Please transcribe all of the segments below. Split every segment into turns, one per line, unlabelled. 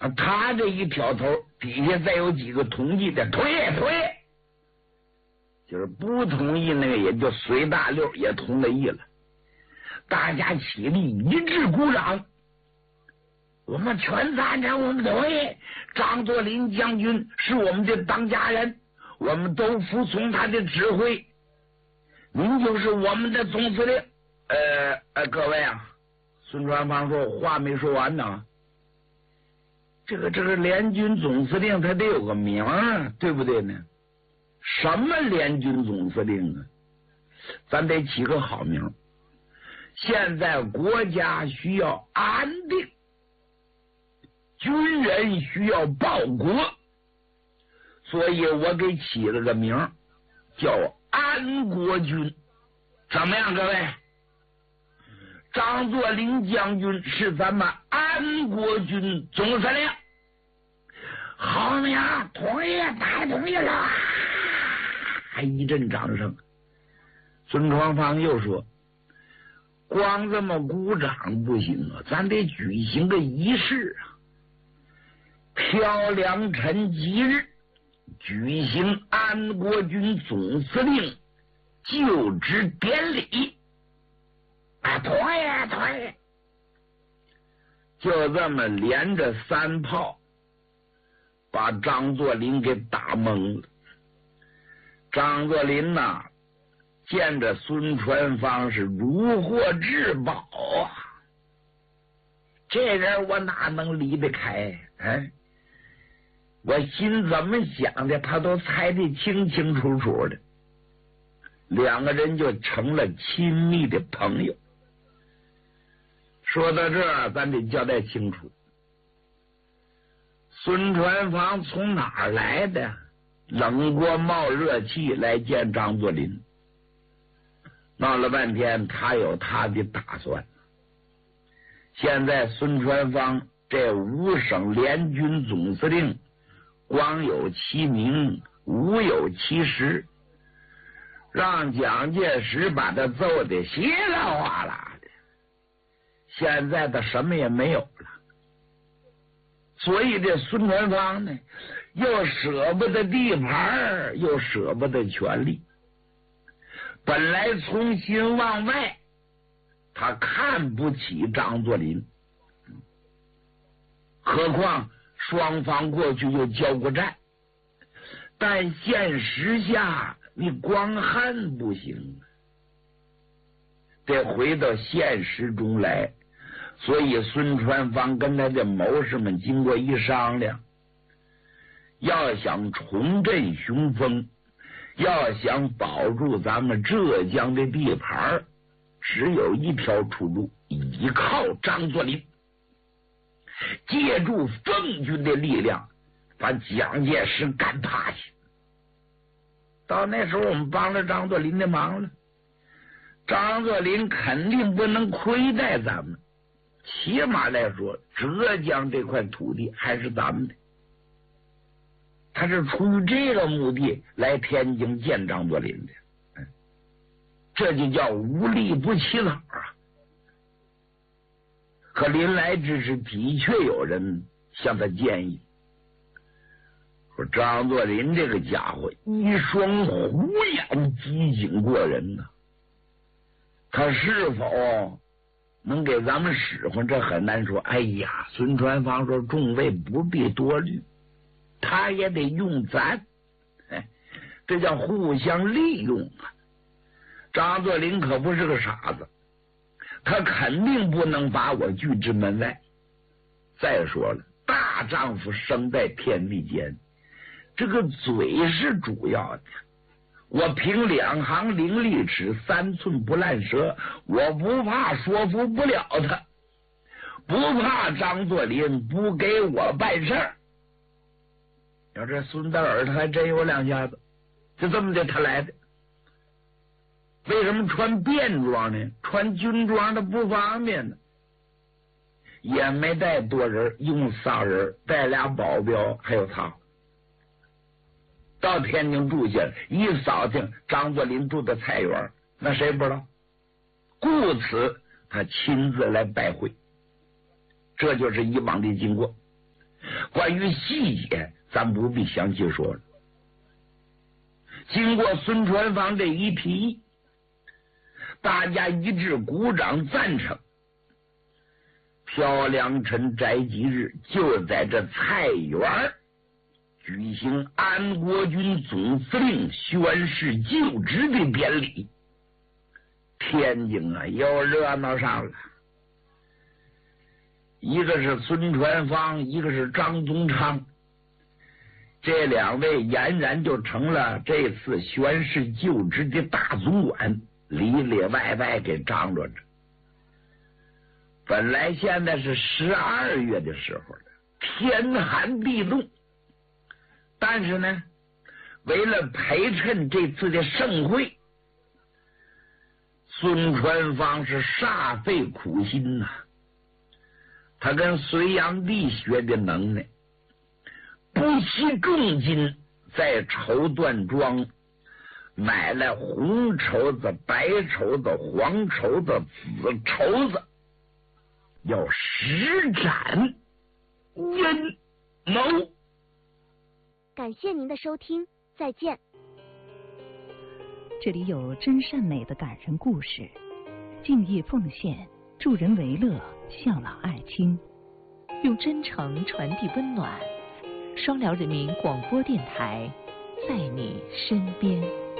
他这一挑头，底下再有几个同意的，同意，就是不同意那个也就随大溜也同了意了。大家起立一致鼓掌，我们全赞成，我们同意。张作霖将军是我们的当家人，我们都服从他的指挥，您就是我们的总司令。各位啊，孙传芳说话没说完呢。这个联军总司令他得有个名啊，对不对呢？什么联军总司令啊？咱得起个好名。现在国家需要安定，军人需要报国，所以我给起了个名叫安国军。怎么样，各位？张作霖将军是咱们安国军总司令。好名，同意，太同意了！一阵掌声。孙传芳又说：“光这么鼓掌不行啊，咱得举行个仪式啊！挑良辰吉日，举行安国军总司令就职典礼。”同意。就这么连着3炮，把张作霖给打懵了。张作霖呐，见着孙传芳是如获至宝啊！这人我哪能离得开？我心怎么想的，他都猜得清清楚楚的。两个人就成了亲密的朋友。说到这儿，咱得交代清楚，孙传芳从哪儿来的？冷锅冒热气来见张作霖，闹了半天，他有他的打算。现在孙传芳这5省联军总司令，光有其名，无有其实，让蒋介石把他揍得稀里哗啦的。现在他什么也没有了，所以这孙传芳呢，又舍不得地盘，又舍不得权力。本来从心往外，他看不起张作霖，何况双方过去又交过战。但现实下，你光恨不行，得回到现实中来。所以孙传芳跟他的谋士们经过一商量，要想重振雄风，要想保住咱们浙江的地盘，只有一条出路，依靠张作霖，借助奉军的力量把蒋介石干趴下。到那时候我们帮了张作霖的忙了，张作霖肯定不能亏待咱们，起码来说浙江这块土地还是咱们的。他是出于这个目的来天津见张作霖的，这就叫无利不起早啊。可临来之时，的确有人向他建议说，张作霖这个家伙一双虎眼机警过人呐，他是否能给咱们使唤，这很难说。哎呀，孙传芳说众位不必多虑，他也得用咱，这叫互相利用啊。张作霖可不是个傻子，他肯定不能把我拒之门外。再说了，大丈夫生在天地间，这个嘴是主要的。我凭2行伶俐齿，3寸不烂舌，我不怕说服不了他，不怕张作霖不给我办事儿。要这孙大耳他还真有2下子，就这么的他来的。为什么穿便装呢？穿军装的不方便呢，也没带多人，用3人，带2保镖，还有他。到天津住下了，一扫听张作霖住的菜园，那谁不知道？故此他亲自来拜会，这就是以往的经过。 关于细节，咱不必详细说了。经过孙传芳这一提议，大家一致鼓掌赞成。朴良辰斋吉日就在这菜园举行安国军总司令宣誓就职的典礼。天津啊，又热闹上了。一个是孙传芳，一个是张宗昌，这两位俨然就成了这次宣誓就职的大总管，里里外外给张罗着。本来现在是12月的时候了，天寒地冻，但是呢，为了陪衬这次的盛会，孙传芳是煞费苦心呐。他跟隋炀帝学的能耐，不惜重金在绸缎庄买来红绸子、白绸子、黄绸子、紫绸子，要实展阴谋。
感谢您的收听，再见。
这里有真善美的感人故事，敬业奉献，助人为乐，孝老爱亲，用真诚传递温暖。双辽人民广播电台，在你身边。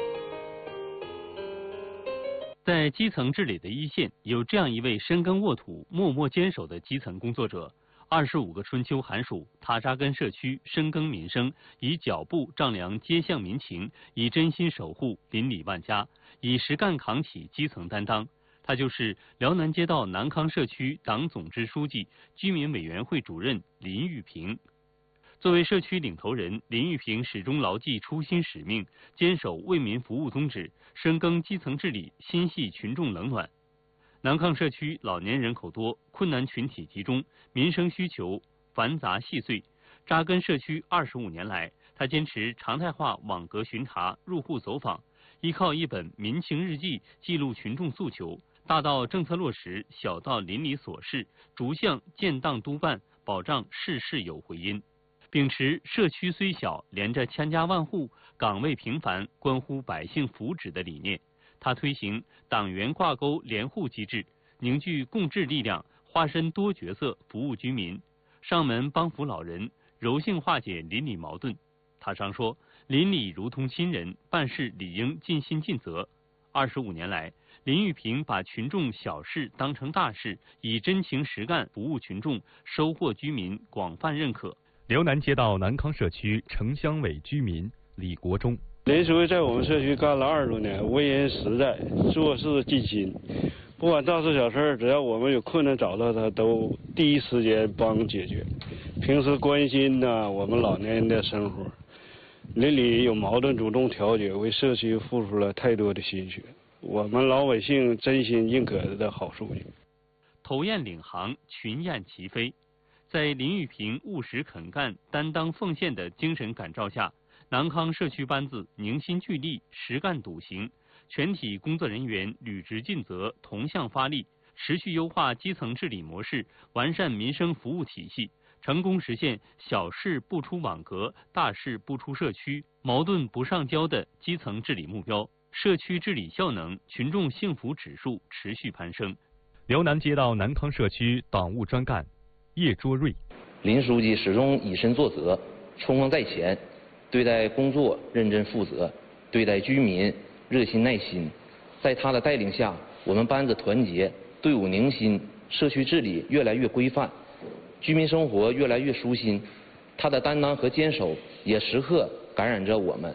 在基层治理的一线，有这样一位深耕沃土、默默坚守的基层工作者。25个春秋寒暑，他扎根社区，深耕民生，以脚步丈量街巷民情，以真心守护邻里万家，以实干扛起基层担当。他就是辽南街道南康社区党总支书记、居民委员会主任林玉平。作为社区领头人，林玉平始终牢记初心使命，坚守为民服务宗旨，深耕基层治理，心系群众冷暖。南康社区老年人口多，困难群体集中，民生需求繁杂细碎。扎根社区25年来，他坚持常态化网格巡查、入户走访，依靠一本民情日记记录群众诉求，大到政策落实，小到邻里琐事，逐项建档督办，保障事事有回音。秉持社区虽小，连着千家万户，岗位频繁，关乎百姓福祉的理念。他推行党员挂钩联户机制，凝聚共治力量，化身多角色服务居民，上门帮扶老人，柔性化解邻里矛盾。他常说，邻里如同亲人，办事理应尽心尽责。25年来，林玉平把群众小事当成大事，以真情实干服务群众，收获居民广泛认可。
辽南街道南康社区城乡委居民李国忠。
林书记在我们社区干了20多年，为人实在，做事尽心，不管大事小事，只要我们有困难找到他，都第一时间帮解决。平时关心我们老年人的生活，邻里有矛盾主动调解，为社区付出了太多的心血，我们老百姓真心认可的好书记。
头雁领航，群雁齐飞。在林玉平务实肯干、担当奉献的精神感召下，南康社区班子凝心聚力、实干笃行，全体工作人员履职尽责、同向发力，持续优化基层治理模式，完善民生服务体系，成功实现小事不出网格、大事不出社区、矛盾不上交的基层治理目标，社区治理效能、群众幸福指数持续攀升。
辽南街道南康社区党务专干叶卓瑞。
林书记始终以身作则，冲锋在前，对待工作认真负责，对待居民热心耐心。在他的带领下，我们班子团结，队伍凝心，社区治理越来越规范，居民生活越来越舒心。他的担当和坚守也时刻感染着我们。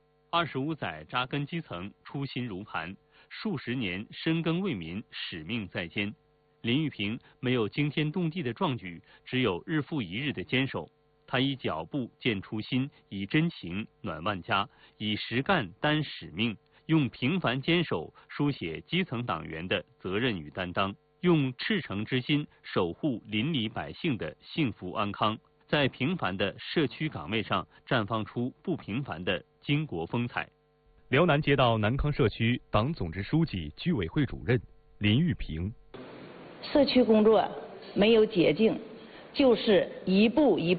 25载扎根基层，初心如磐，数十年深耕为民，使命在肩。林玉平没有惊天动地的壮举，只有日复一日的坚守。他以脚步见初心，以真情暖万家，以实干担使命，用平凡坚守书写基层党员的责任与担当，用赤诚之心守护邻里百姓的幸福安康，在平凡的社区岗位上绽放出不平凡的巾帼风采。
辽南街道南康社区党总支书记、居委会主任林玉平。
社区工作没有捷径，就是一步一步